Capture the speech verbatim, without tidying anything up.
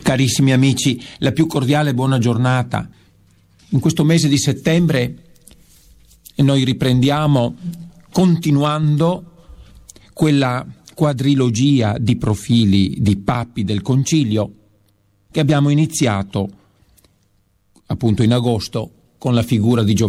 Carissimi amici, la più cordiale buona giornata. In questo mese di settembre noi riprendiamo continuando quella quadrilogia di profili di papi del Concilio che abbiamo iniziato appunto in agosto con la figura di Giovanni